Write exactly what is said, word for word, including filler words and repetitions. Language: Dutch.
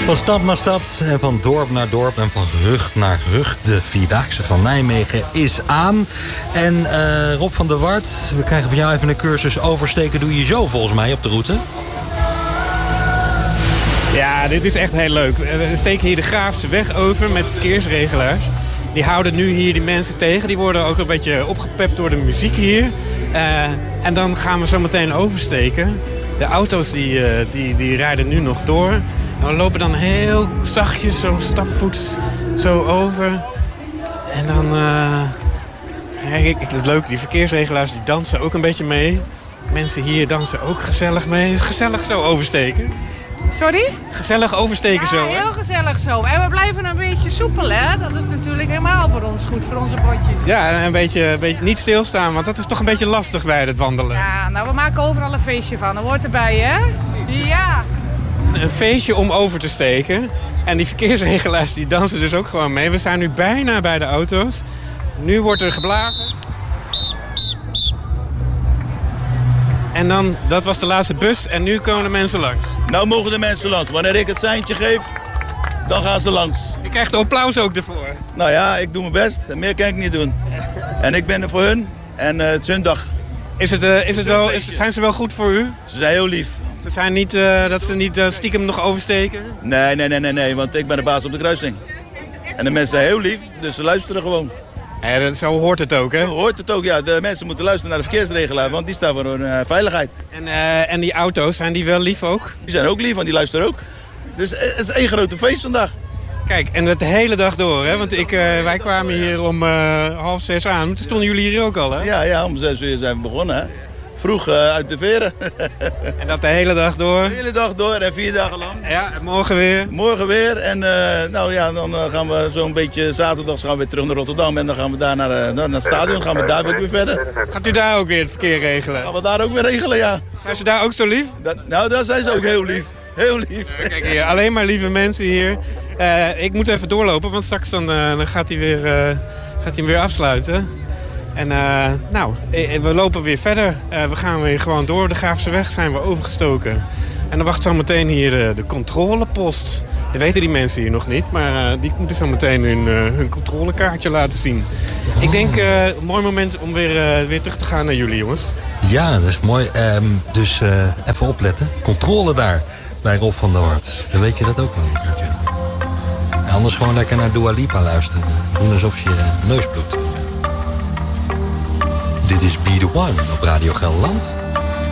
Van stad naar stad en van dorp naar dorp en van gerucht naar gerucht. De Vierdaagse van Nijmegen is aan. En uh, Rob van der Wart, we krijgen van jou even een cursus oversteken. Doe je zo volgens mij op de route? Ja, dit is echt heel leuk. We steken hier de Graafse weg over met verkeersregelaars. Die houden nu hier die mensen tegen. Die worden ook een beetje opgepept door de muziek hier. Uh, en dan gaan we zo meteen oversteken. De auto's die, uh, die, die rijden nu nog door. En we lopen dan heel zachtjes, zo stapvoets, zo over. En dan... Uh, kijk, het is leuk, die verkeersregelaars die dansen ook een beetje mee. Mensen hier dansen ook gezellig mee. Het is gezellig zo oversteken. Sorry? Gezellig oversteken ja, zo, hè? heel gezellig zo. En we blijven een beetje soepel, hè? Dat is natuurlijk helemaal voor ons goed, voor onze botjes. Ja, en een beetje, een beetje niet stilstaan, want dat is toch een beetje lastig bij het wandelen. Ja, nou, we maken overal een feestje van. Dat hoort erbij, hè? Ja. Een feestje om over te steken. En die verkeersregelaars die dansen dus ook gewoon mee. We zijn nu bijna bij de auto's. Nu wordt er geblazen. En dan, dat was de laatste bus en nu komen de mensen langs. Nou mogen de mensen langs. Wanneer ik het seintje geef, dan gaan ze langs. Je krijgt applaus ook ervoor. Nou ja, ik doe mijn best. Meer kan ik niet doen. En ik ben er voor hun. En uh, het is hun dag. Is het, uh, is het wel, is, zijn ze wel goed voor u? Ze zijn heel lief. Ze zijn niet, uh, dat ze niet uh, stiekem nog oversteken? Nee, nee, nee, nee, nee. Want ik ben de baas op de kruising. En de mensen zijn heel lief, dus ze luisteren gewoon. Ja, dat, zo hoort het ook, hè? Zo hoort het ook, ja. De mensen moeten luisteren naar de verkeersregelaar, want die staan voor hun uh, veiligheid. En, uh, en die auto's, zijn die wel lief ook? Die zijn ook lief, want die luisteren ook. Dus uh, het is één grote feest vandaag. Kijk, en dat de hele dag door, hè? Want ik, uh, wij kwamen hier om uh, half zes aan. Toen stonden jullie hier ook al, hè? Ja, ja, om zes uur zijn we begonnen, hè. Vroeg uh, uit de veren. En dat de hele dag door? De hele dag door en vier dagen lang. Ja, en morgen weer? Morgen weer. En uh, nou ja, dan uh, gaan we zo'n beetje zaterdag gaan we weer terug naar Rotterdam. En dan gaan we daar naar, uh, naar het stadion, gaan we daar ook weer verder. Gaat u daar ook weer het verkeer regelen? Gaan we daar ook weer regelen, ja. Zijn ze daar ook zo lief? Dat, nou, daar zijn ze ook heel lief. Heel lief. Ja, kijk hier, alleen maar lieve mensen hier. Uh, ik moet even doorlopen, want straks dan, uh, dan gaat hij weer, uh, gaat hij hem weer afsluiten. En uh, nou, we lopen weer verder. Uh, we gaan weer gewoon door. De Graafse weg zijn we overgestoken. En dan wacht zo meteen hier de, de controlepost. Dat weten die mensen hier nog niet. Maar uh, die moeten zo meteen hun, uh, hun controlekaartje laten zien. Ik denk uh, een mooi moment om weer, uh, weer terug te gaan naar jullie, jongens. Ja, dat is mooi. Um, dus uh, even opletten. Controle daar bij Rob van der Wart. Dan weet je dat ook wel natuurlijk. En anders gewoon lekker naar Dua Lipa luisteren. Doen alsof je neus bloedt. Dit is Be The One op Radio Gelderland.